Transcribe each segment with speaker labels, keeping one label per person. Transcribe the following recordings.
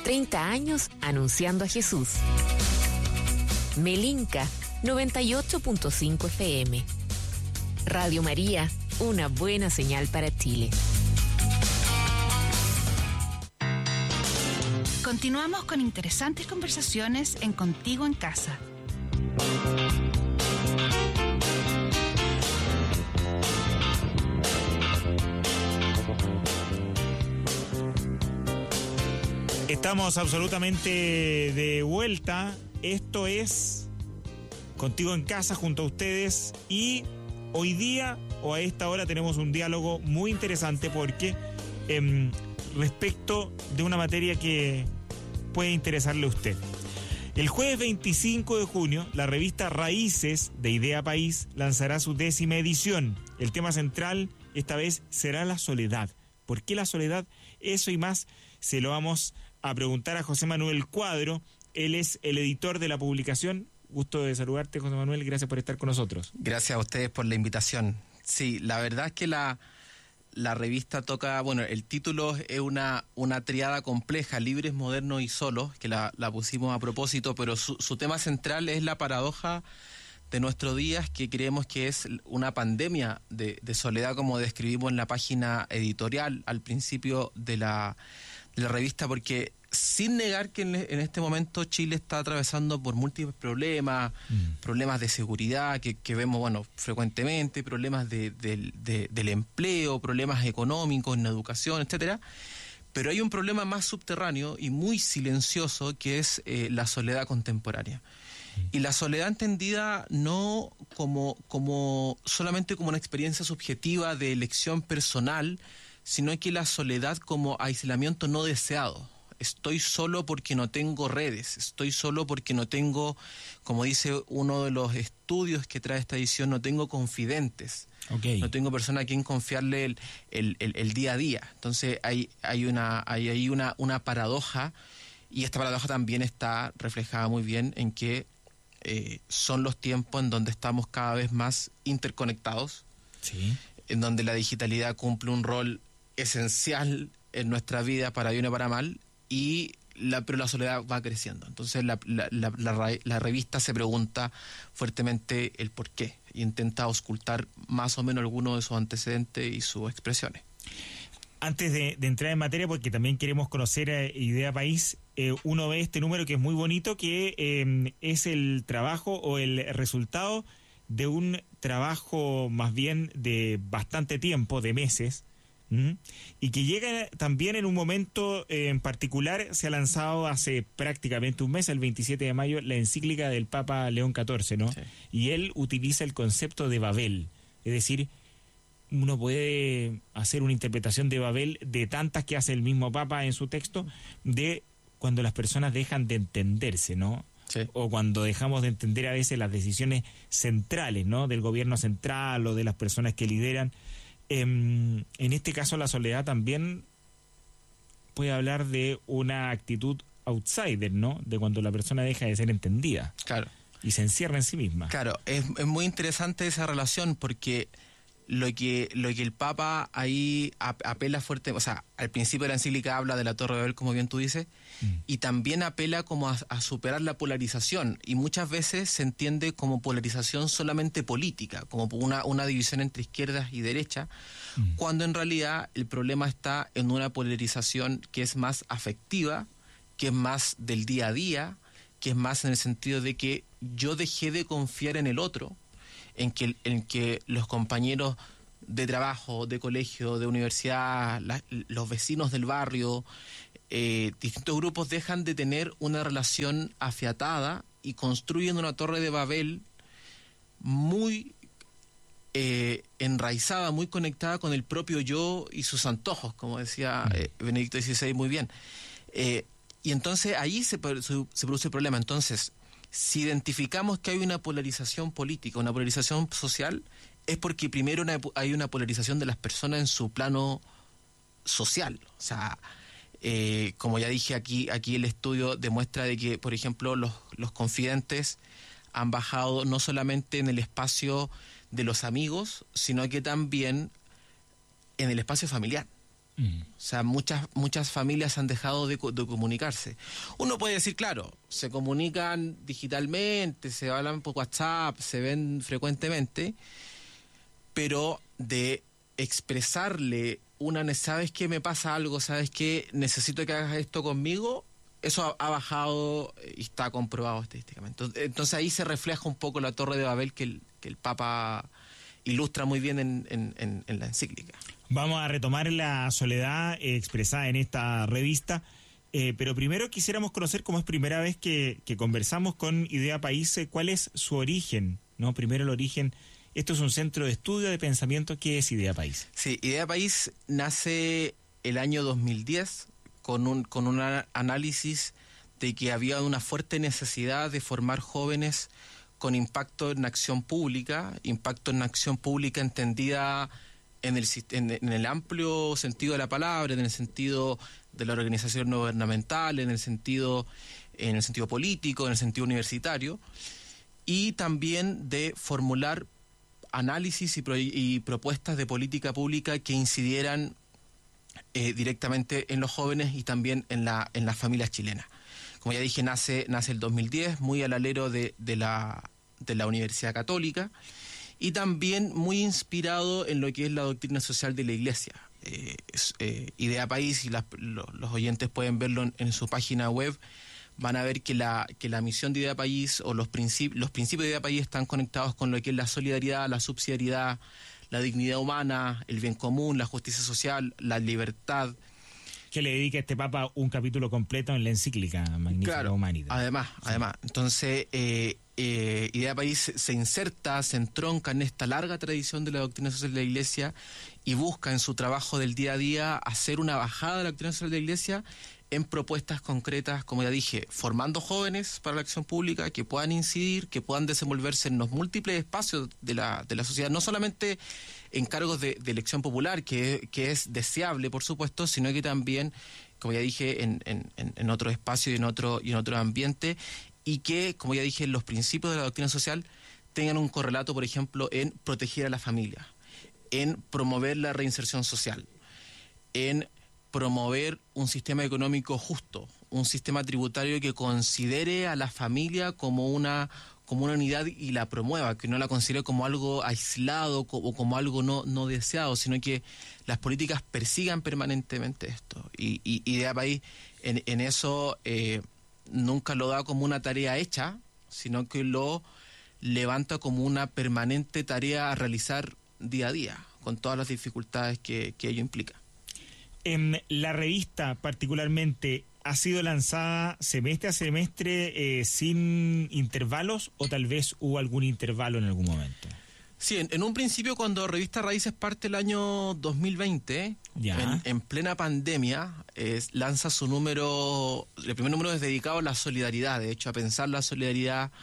Speaker 1: 30 años anunciando a Jesús. Melinca 98.5 FM. Radio María, una buena señal para Chile.
Speaker 2: Continuamos con interesantes conversaciones en Contigo en Casa.
Speaker 3: Estamos absolutamente de vuelta. Esto es Contigo en Casa junto a ustedes, y hoy día o a esta hora tenemos un diálogo muy interesante porque respecto de una materia que puede interesarle a usted. El jueves 25 de junio, la revista Raíces de Idea País lanzará su 10ª edición. El tema central esta vez será la soledad. ¿Por qué la soledad? Eso y más se lo vamos a preguntar a José Manuel Cuadro. Él es el editor de la publicación. Gusto de saludarte, José Manuel, gracias por estar con nosotros.
Speaker 4: Gracias a ustedes por la invitación. Sí, la verdad es que la revista toca, bueno, el título es una triada compleja, libres, modernos y solos, que la pusimos a propósito, pero su tema central es la paradoja de nuestros días, que creemos que es una pandemia de soledad, como describimos en la página editorial al principio de la revista, porque sin negar que en este momento Chile está atravesando por múltiples problemas, problemas de seguridad que vemos, bueno, frecuentemente, problemas del empleo, problemas económicos en la educación, etcétera. Pero hay un problema más subterráneo y muy silencioso, que es la soledad contemporánea. Y la soledad entendida no solamente como una experiencia subjetiva de elección personal, sino que la soledad como aislamiento no deseado. Estoy solo porque no tengo redes, estoy solo porque no tengo, como dice uno de los estudios que trae esta edición, no tengo confidentes. Okay. No tengo persona a quien confiarle el día a día. Entonces hay una paradoja, y esta paradoja también está reflejada muy bien en que son los tiempos en donde estamos cada vez más interconectados, sí, en donde la digitalidad cumple un rol esencial en nuestra vida, para bien o para mal, pero la soledad va creciendo. Entonces la revista se pregunta fuertemente el por qué, y intenta auscultar más o menos algunos de sus antecedentes y sus expresiones.
Speaker 3: Antes de entrar en materia, porque también queremos conocer Idea País, uno ve este número que es muy bonito, que es el trabajo o el resultado de un trabajo más bien de bastante tiempo, de meses, y que llega también en un momento en particular. Se ha lanzado hace prácticamente un mes, el 27 de mayo, la encíclica del Papa León XIV, ¿no? Sí. Y él utiliza el concepto de Babel, es decir, uno puede hacer una interpretación de Babel de tantas que hace el mismo Papa en su texto, de cuando las personas dejan de entenderse, ¿no? Sí. O cuando dejamos de entender a veces las decisiones centrales, ¿no? Del gobierno central o de las personas que lideran. En este caso, la soledad también puede hablar de una actitud outsider, ¿no? De cuando la persona deja de ser entendida. Claro. Y se encierra en sí misma.
Speaker 4: Claro, es muy interesante esa relación, porque lo que el Papa ahí apela fuerte, o sea, al principio de la encíclica habla de la Torre de Babel, como bien tú dices, y también apela como a superar la polarización, y muchas veces se entiende como polarización solamente política, como una división entre izquierdas y derechas, cuando en realidad el problema está en una polarización que es más afectiva, que es más del día a día, que es más en el sentido de que yo dejé de confiar en el otro, en que los compañeros de trabajo, de colegio, de universidad, los vecinos del barrio, distintos grupos dejan de tener una relación afiatada y construyen una torre de Babel muy enraizada, muy conectada con el propio yo y sus antojos, como decía Benedicto XVI muy bien. Y entonces ahí se produce el problema. Entonces, si identificamos que hay una polarización política, una polarización social, es porque primero hay una polarización de las personas en su plano social. O sea, como ya dije, aquí el estudio demuestra de que, por ejemplo, los confidentes han bajado no solamente en el espacio de los amigos, sino que también en el espacio familiar. O sea, muchas familias han dejado de comunicarse. Uno puede decir, claro, se comunican digitalmente, se hablan por WhatsApp, se ven frecuentemente, pero de expresarle ¿sabes qué? Me pasa algo, ¿sabes qué? Necesito que hagas esto conmigo. Eso ha bajado y está comprobado estadísticamente. Entonces ahí se refleja un poco la Torre de Babel que el Papa ilustra muy bien en la encíclica.
Speaker 3: Vamos a retomar la soledad expresada en esta revista, pero primero quisiéramos conocer, como es primera vez que conversamos con Idea País, cuál es su origen, ¿no? Primero el origen. Esto es un centro de estudio de pensamiento. ¿Qué es Idea País?
Speaker 4: Sí, Idea País nace el año 2010 con un análisis de que había una fuerte necesidad de formar jóvenes con impacto en acción pública entendida en el amplio sentido de la palabra, en el sentido de la organización no gubernamental, en el sentido político, en el sentido universitario, y también de formular análisis y propuestas de política pública que incidieran directamente en los jóvenes y también en las familias chilenas. Como ya dije, nace el 2010, muy al alero de la Universidad Católica, y también muy inspirado en lo que es la doctrina social de la Iglesia. Idea País, y los oyentes pueden verlo en su página web, van a ver que la misión de Idea País o los principios de Idea País están conectados con lo que es la solidaridad, la subsidiariedad, la dignidad humana, el bien común, la justicia social, la libertad.
Speaker 3: Que le dedica este Papa un capítulo completo en la encíclica Magnificat Humanitas.
Speaker 4: Además. Entonces, Idea País se inserta, se entronca en esta larga tradición de la doctrina social de la Iglesia y busca en su trabajo del día a día hacer una bajada de la doctrina social de la Iglesia en propuestas concretas, como ya dije, formando jóvenes para la acción pública que puedan incidir, que puedan desenvolverse en los múltiples espacios de la sociedad, no solamente en cargos de elección popular, que es deseable, por supuesto, sino que también, como ya dije, en otro espacio y en otro ambiente, y que, como ya dije, los principios de la doctrina social tengan un correlato, por ejemplo, en proteger a la familia, en promover la reinserción social, en promover un sistema económico justo, un sistema tributario que considere a la familia como una unidad y la promueva, que no la considere como algo aislado o como algo no deseado, sino que las políticas persigan permanentemente esto. Y Idea País en eso nunca lo da como una tarea hecha, sino que lo levanta como una permanente tarea a realizar día a día, con todas las dificultades que ello implica.
Speaker 3: En la revista particularmente, ¿ha sido lanzada semestre a semestre sin intervalos o tal vez hubo algún intervalo en algún momento?
Speaker 4: Sí, en un principio cuando Revista Raíces parte el año 2020, en plena pandemia, lanza su número, el primer número es dedicado a la solidaridad, de hecho a pensar la solidaridad,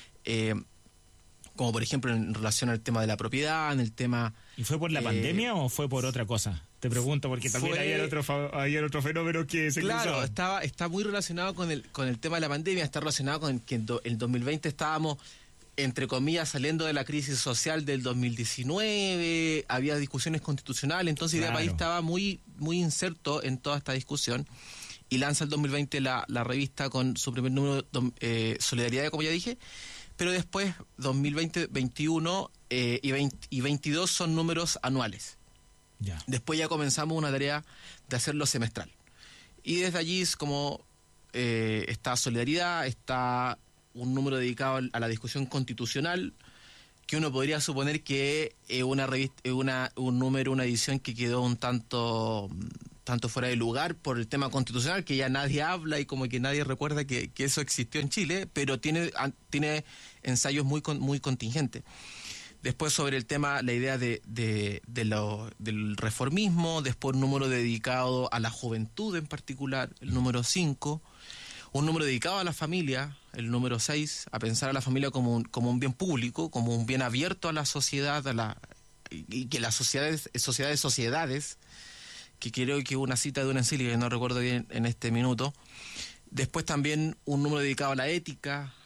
Speaker 4: como por ejemplo en relación al tema de la propiedad, en el tema...
Speaker 3: ¿Y fue por la pandemia o fue por otra cosa? Te pregunto, porque también había otro fenómeno que se cruzaba.
Speaker 4: Claro, está muy relacionado con el tema de la pandemia, está relacionado con que en el 2020 estábamos, entre comillas, saliendo de la crisis social del 2019, había discusiones constitucionales, entonces Idea País estaba muy, muy inserto en toda esta discusión, y lanza el 2020 la revista con su primer número, Solidaridad, como ya dije, pero después 2020, 21 y 22 son números anuales.
Speaker 3: Ya.
Speaker 4: Después ya comenzamos una tarea de hacerlo semestral. Y desde allí es como está Solidaridad, está un número dedicado a la discusión constitucional, que uno podría suponer que una edición que quedó un tanto fuera de lugar por el tema constitucional, que ya nadie habla y como que nadie recuerda que eso existió en Chile, pero tiene ensayos muy contingentes. Después sobre el tema, la idea del reformismo, después un número dedicado a la juventud en particular, el número 5, un número dedicado a la familia, el número 6, a pensar a la familia como un bien público, como un bien abierto a la sociedad, y que las sociedades, que creo que una cita de una encíclica que no recuerdo bien en este minuto. Después también un número dedicado a la ética,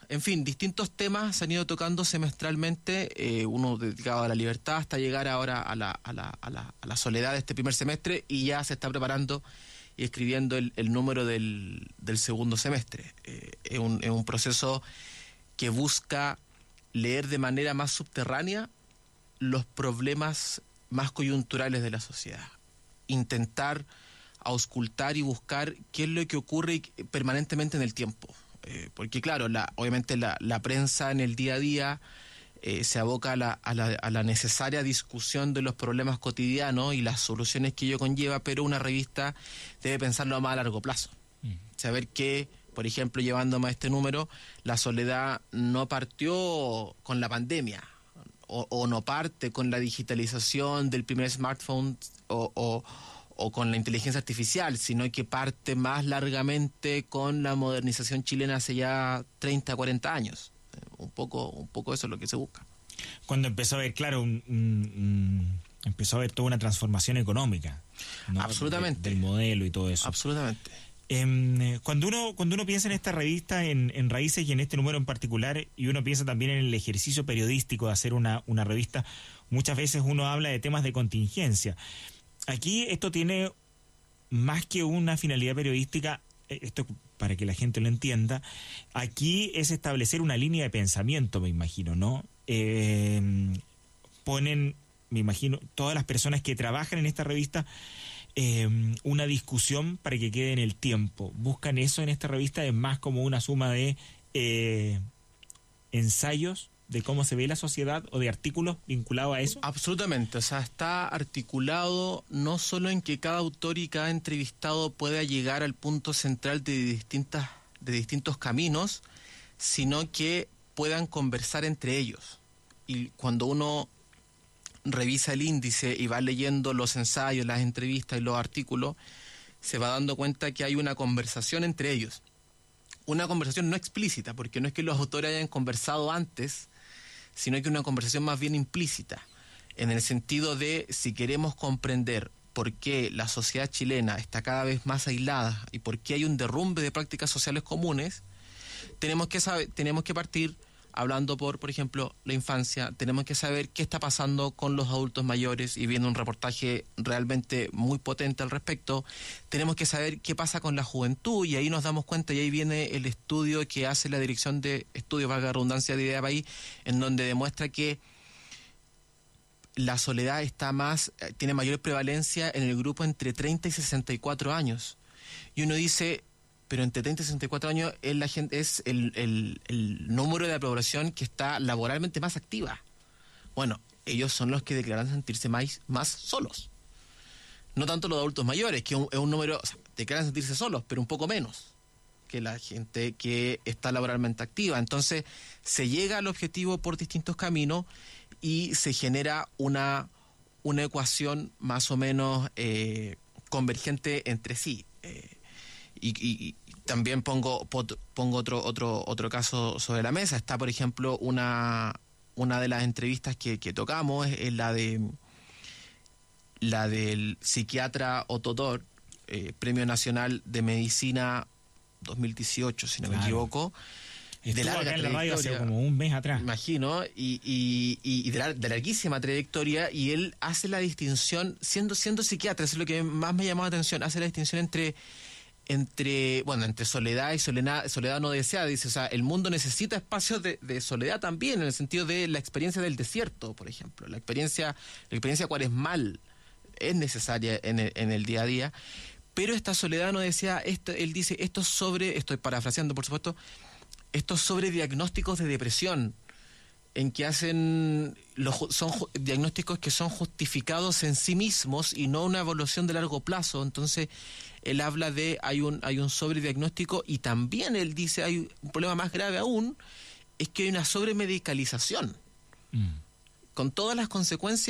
Speaker 4: En fin, distintos temas se han ido tocando semestralmente, uno dedicado a la libertad hasta llegar ahora a la soledad de este primer semestre, y ya se está preparando y escribiendo el número del segundo semestre. Es un proceso que busca leer de manera más subterránea los problemas más coyunturales de la sociedad, intentar auscultar y buscar qué es lo que ocurre permanentemente en el tiempo. Porque claro, obviamente la prensa en el día a día se aboca a la necesaria discusión de los problemas cotidianos y las soluciones que ello conlleva, pero una revista debe pensarlo a más a largo plazo. Saber que, por ejemplo, llevándome a este número, la soledad no partió con la pandemia, o no parte con la digitalización del primer smartphone o con la inteligencia artificial, sino que parte más largamente con la modernización chilena hace ya 30, 40 años. Un poco eso es lo que se busca.
Speaker 3: Cuando empezó a haber, claro, empezó a haber toda una transformación económica, ¿no?
Speaker 4: Absolutamente.
Speaker 3: Del modelo y todo eso.
Speaker 4: Absolutamente.
Speaker 3: Cuando uno piensa en esta revista, en Raíces y en este número en particular, y uno piensa también en el ejercicio periodístico de hacer una revista, muchas veces uno habla de temas de contingencia. Aquí esto tiene más que una finalidad periodística, esto para que la gente lo entienda, aquí es establecer una línea de pensamiento, me imagino, ¿no? Ponen, me imagino, todas las personas que trabajan en esta revista, una discusión para que quede en el tiempo. Buscan eso en esta revista, es más como una suma de ensayos de cómo se ve la sociedad o de artículos vinculados a eso.
Speaker 4: Absolutamente, o sea, está articulado no solo en que cada autor y cada entrevistado pueda llegar al punto central de distintos caminos, sino que puedan conversar entre ellos. Y cuando uno revisa el índice y va leyendo los ensayos, las entrevistas y los artículos, se va dando cuenta que hay una conversación entre ellos. Una conversación no explícita, porque no es que los autores hayan conversado antes, sino que una conversación más bien implícita, en el sentido de, si queremos comprender por qué la sociedad chilena está cada vez más aislada y por qué hay un derrumbe de prácticas sociales comunes, tenemos que partir hablando por ejemplo, la infancia. Tenemos que saber qué está pasando con los adultos mayores y viendo un reportaje realmente muy potente al respecto. Tenemos que saber qué pasa con la juventud, y ahí nos damos cuenta, y ahí viene el estudio que hace la Dirección de Estudios, valga la redundancia, de Idea País, en donde demuestra que la soledad tiene mayor prevalencia en el grupo entre 30 y 64 años. Y uno dice, pero entre 30 y 64 años es el número de la población que está laboralmente más activa. Bueno, ellos son los que declaran sentirse más solos. No tanto los adultos mayores, que es un número, o sea, declaran sentirse solos, pero un poco menos que la gente que está laboralmente activa. Entonces, se llega al objetivo por distintos caminos y se genera una ecuación más o menos convergente entre sí. Y también pongo otro caso sobre la mesa. Está, por ejemplo, una de las entrevistas que tocamos, es la del psiquiatra Otto Dor, Premio Nacional de Medicina 2018, si no me equivoco.
Speaker 3: Estuvo acá en la radio hace como un mes atrás.
Speaker 4: Imagino, y de larguísima trayectoria, y él hace la distinción, siendo psiquiatra, eso es lo que más me llamó la atención, hace la distinción entre soledad y soledad no deseada. Dice, o sea, el mundo necesita espacios de soledad también, en el sentido de la experiencia del desierto, por ejemplo. La experiencia cuaresmal es necesaria en el día a día, pero esta soledad no deseada, él dice, estoy parafraseando, por supuesto, estos sobrediagnósticos de depresión, en que son diagnósticos que son justificados en sí mismos y no una evaluación de largo plazo. Entonces, él habla de hay un sobrediagnóstico, y también él dice hay un problema más grave aún, es que hay una sobremedicalización, con todas las consecuencias